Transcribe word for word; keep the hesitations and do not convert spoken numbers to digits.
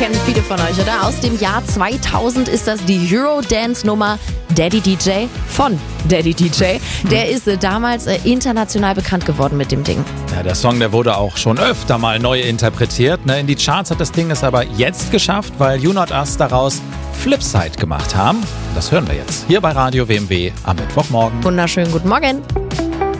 Kennen viele von euch, oder? Aus dem Jahr zweitausend ist das die Eurodance-Nummer Daddy D J von Daddy D J. Der ist äh, damals äh, international bekannt geworden mit dem Ding. Ja, der Song, der wurde auch schon öfter mal neu interpretiert. Ne? In die Charts hat das Ding es aber jetzt geschafft, weil You Not Us daraus Flipside gemacht haben. Das hören wir jetzt hier bei Radio W M W am Mittwochmorgen. Wunderschönen guten Morgen.